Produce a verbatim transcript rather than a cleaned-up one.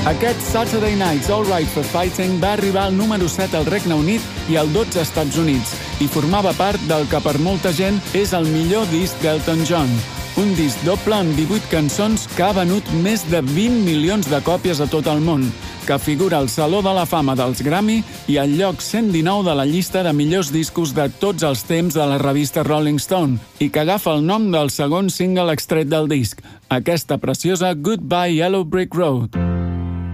Aquest Saturday Night's All Right for Fighting va arribar al número set al Regne Unit i al dotze als Estats Units i formava part del que per molta gent és el millor disc d'Elton John. Un disc doble amb divuit cançons que ha venut més de vint milions de còpies a tot el món, que figura al Saló de la Fama dels Grammy i al lloc cent dinou de la llista de millors discos de tots els temps de la revista Rolling Stone i que agafa el nom del segon single extret del disc, aquesta preciosa Goodbye Yellow Brick Road.